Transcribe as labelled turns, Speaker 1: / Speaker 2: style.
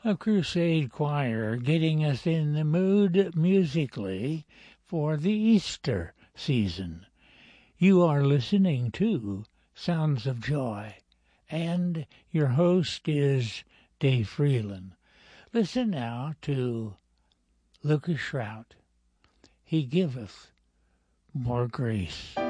Speaker 1: a crusade choir getting us in the mood musically for the Easter season. You are listening to Sounds of Joy, and your host is Dave Freeland. Listen now to Lucas Shrout. He giveth more grace.